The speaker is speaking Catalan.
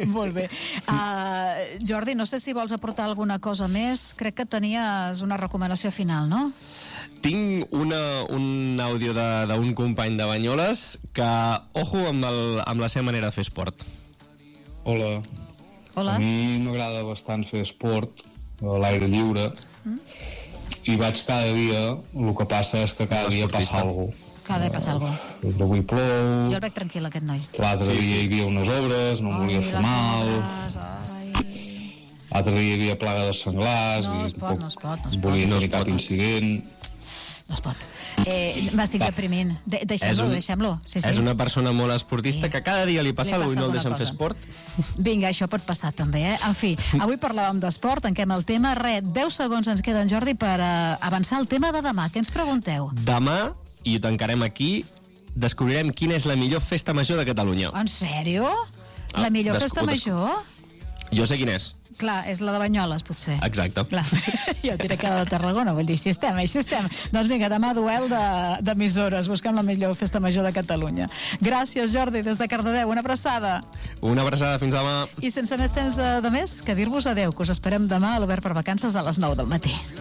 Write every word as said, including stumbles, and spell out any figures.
Molt bé. Uh, Jordi, no sé si vols aportar alguna cosa més. Crec que tenies una recomanació final, no? Tinc una, un àudio d'un company de Banyoles que, ojo, amb, el, amb la seva manera de fer esport. Hola. Hola. A mi m'agrada bastant fer esport a l'aire lliure mm? i vaig cada dia, el que passa és que cada dia passa alguna cosa. Cada dia passa alguna cosa. Avui plou. Jo el veig tranquil, aquest noi. L'altre sí, dia sí. hi havia unes obres, no em volia fer mal. L'altre dia hi havia plaga de senglars no i es pot, no es pot, no es pot. volia no tenir cap pot. incident. No es pot. Eh, M'estic deprimint. De deixem-lo, deixem-lo. Sí, sí. És una persona molt esportista sí. que cada dia li passa alguna cosa i no el deixen fer esport. Vinga, això pot passar també, eh? En fi, avui parlàvem d'esport, tanquem el tema. Res, deu segons ens queden, Jordi, per uh, avançar el tema de demà. Què ens pregunteu? Demà, i ho tancarem aquí, descobrirem quina és la millor festa major de Catalunya. En sèrio? La Ah, millor des- festa des- major? Jo sé quina és. Clar, és la de Banyoles, potser. Exacte. Clar, jo diré que la de Tarragona, vull dir, així estem, així estem. Doncs vinga, demà duel d'emissores, busquem la millor festa major de Catalunya. Gràcies, Jordi, des de Cardedeu, una abraçada. Una abraçada, fins demà. I sense més temps de, de més, que dir-vos adeu, que us esperem demà a l'Obert per Vacances a les nou del matí.